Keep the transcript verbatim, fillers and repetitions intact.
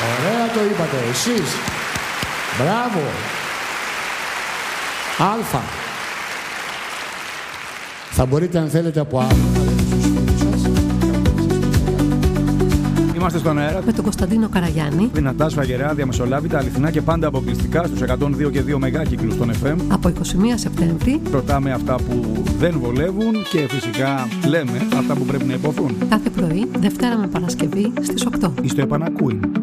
Ωραία το είπατε εσείς. Μπράβο. Αλφα. Θα μπορείτε αν θέλετε από άλλο να λέτε στους φίλους σας. Είμαστε στον αέρα με τον Κωνσταντίνο Καραγιάννη. Δυνατά, σφαγερά, διαμεσολάβητα, αληθινά και πάντα αποκλειστικά στους εκατόν δύο και δύο μεγάκυκλους των εφ εμ. Από εικοστή πρώτη Σεπτέμβρη. Ρωτάμε αυτά που δεν βολεύουν και φυσικά λέμε αυτά που πρέπει να υποθούν. Κάθε πρωί, Δευτέρα με Παρασκευή στις οκτώ. Είστε επανακούιν.